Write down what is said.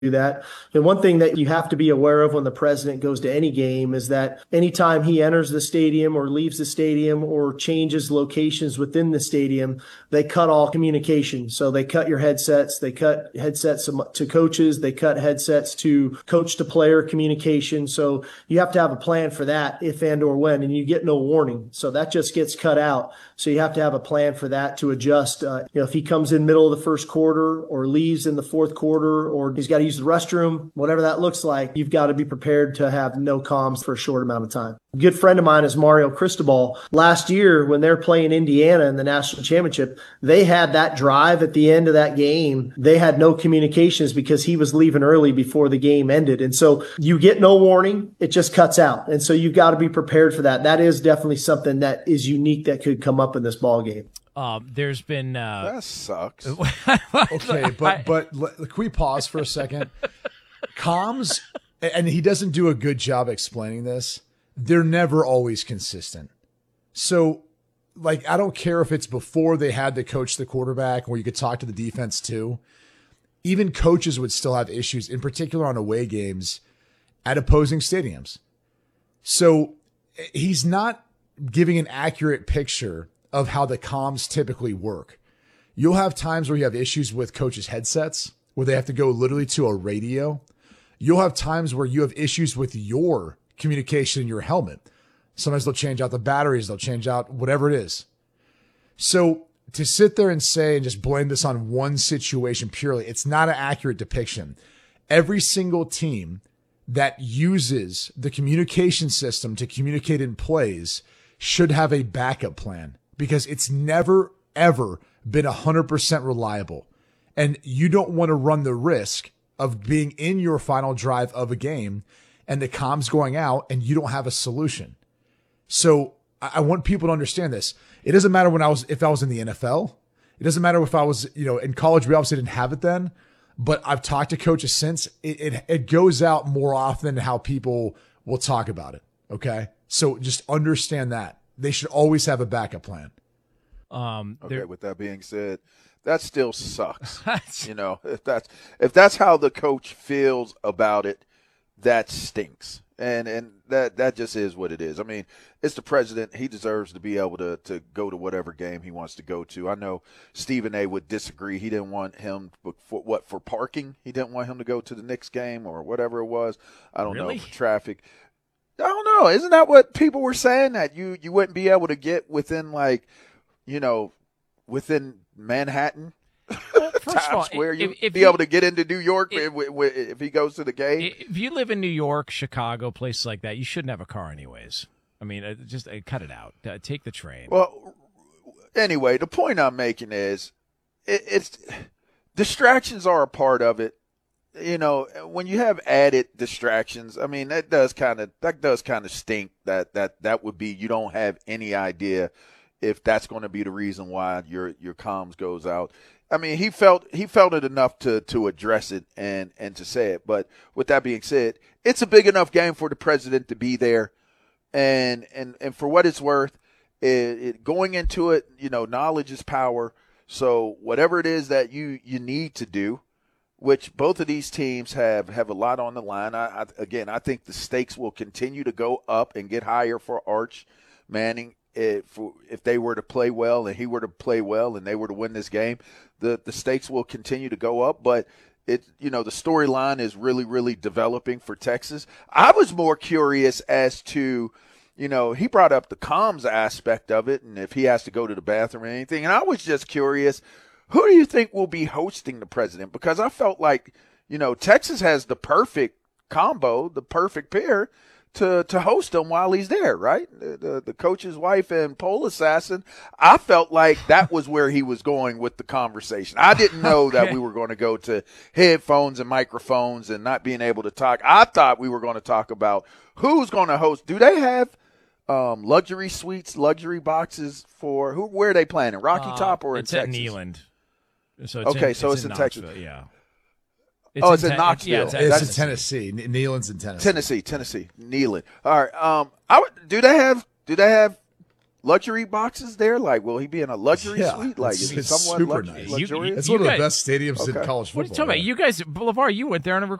that. And one thing that you have to be aware of when the president goes to any game is that anytime he enters the stadium or leaves the stadium or changes locations within the stadium, they cut all communication. So they cut your headsets, they cut headsets to coaches, they cut headsets to coach to player communication. So you have to have a plan for that if and or when, and you get no warning. So that just gets cut out. So you have to have a plan for that to adjust. If he comes in middle of the first quarter or leaves in the fourth quarter, or he's got to use the restroom, whatever that looks like, you've got to be prepared to have no comms for a short amount of time. A good friend of mine is Mario Cristobal. Last year, when they're playing Indiana in the national championship, they had that drive at the end of that game. They had no communications because he was leaving early before the game ended. And so you get no warning. It just cuts out. And so you've got to be prepared for that. That is definitely something that is unique that could come up in this ball game. There's been that sucks. Okay, but can we pause for a second? Comms, and he doesn't do a good job explaining this. They're never always consistent. So, like, I don't care if it's before they had to coach the quarterback, or you could talk to the defense too. Even coaches would still have issues, in particular on away games at opposing stadiums. So he's not giving an accurate picture of how the comms typically work. You'll have times where you have issues with coaches' headsets, where they have to go literally to a radio. You'll have times where you have issues with your communication in your helmet. Sometimes they'll change out the batteries, they'll change out whatever it is. So to sit there and say and just blame this on one situation purely, it's not an accurate depiction. Every single team that uses the communication system to communicate in plays should have a backup plan, because it's never, ever been 100% reliable. And you don't want to run the risk of being in your final drive of a game and the comms going out and you don't have a solution. So I want people to understand this. It doesn't matter if I was in the NFL. It doesn't matter if I was, in college. We obviously didn't have it then, but I've talked to coaches since. It goes out more often than how people will talk about it. Okay. So just understand that they should always have a backup plan. Okay. With that being said, that still sucks. If that's how the coach feels about it, that stinks. And that just is what it is. I mean, it's the president. He deserves to be able to go to whatever game he wants to go to. I know Stephen A. would disagree. He didn't want him for parking. He didn't want him to go to the Knicks game or whatever it was. I don't know, for traffic. I don't know. Isn't that what people were saying, that you wouldn't be able to get within within Manhattan? Well, first of all, where you be able to get into New York if he goes to the game. If you live in New York, Chicago, places like that, you shouldn't have a car anyways. I mean, just cut it out. Take the train. Well, anyway, the point I'm making is it's distractions are a part of it. When you have added distractions, I mean, that does kind of stink. That would be, you don't have any idea if that's going to be the reason why your comms goes out. I mean, he felt it enough to address it and to say it. But with that being said, it's a big enough game for the president to be there. And for what it's worth, going into it, knowledge is power. So whatever it is that you need to do, which both of these teams have a lot on the line. I think the stakes will continue to go up and get higher for Arch Manning. If they were to play well and he were to play well and they were to win this game, the stakes will continue to go up. But the storyline is really, really developing for Texas. I was more curious as to, he brought up the comms aspect of it and if he has to go to the bathroom or anything. And I was just curious, who do you think will be hosting the president? Because I felt like, Texas has the perfect combo, the perfect pair to host him while he's there, right? The coach's wife and pole assassin. I felt like that was where he was going with the conversation. I didn't know that we were going to go to headphones and microphones and not being able to talk. I thought we were going to talk about who's going to host. Do they have luxury suites, luxury boxes for who? Where are they playing? In Rocky Top or in Texas? It's at Neyland. So it's in Texas. Yeah. It's in Knoxville. Yeah, it's in Tennessee. Neyland's in Tennessee. Tennessee. Neyland. All right. Do they have luxury boxes there? Like, will he be in a luxury suite? Like, is it it's somewhat super nice. luxurious? It's one of the guys- best stadiums in college football. What are you talking about? You guys, LeVar, you went there on a